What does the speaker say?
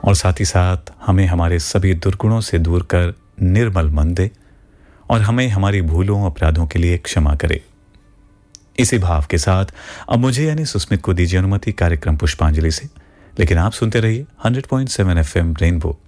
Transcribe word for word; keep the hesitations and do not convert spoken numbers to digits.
और साथ ही साथ हमें हमारे सभी दुर्गुणों से दूर कर निर्मल मन दे और हमें हमारी भूलों अपराधों के लिए क्षमा करे। इसी भाव के साथ अब मुझे यानी सुस्मित को दीजिए अनुमति कार्यक्रम पुष्पांजलि से, लेकिन आप सुनते रहिए hundred point seven FM rainbow